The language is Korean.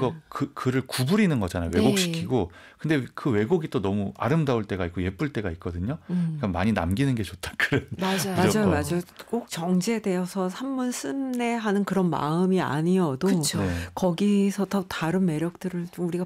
그거 글을 구부리는 거잖아요. 왜곡시키고. 근데 그 왜곡이 또 너무 아름다울 때가 있고 예쁠 때가 있거든요. 그러니까 많이 남기는 게 좋다. 그런 맞아요. 꼭 정제되어서 산문 쓴내 하는 그런 마음이 아니어도 네. 거기서 더 다른 매력들을 좀 우리가